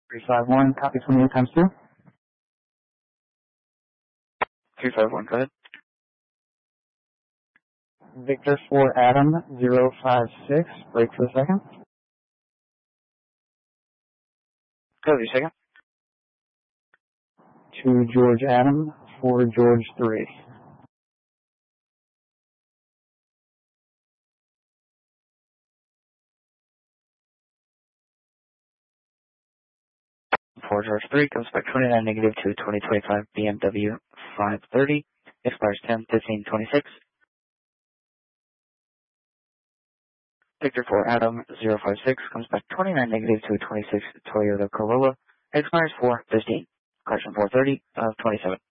351, copy 28 times 2. 351, go ahead. Victor 4 Adam 056, break for a second. Go ahead, your second. 2 George Adam 4 George 3. 4 George 3 comes back 29 negative to 2025 BMW 530, expires 10/15/26. Victor 4 Adam 056 comes back 29 negative to a 26 Toyota Corolla, expires 4/15, correction 4/30 of 27.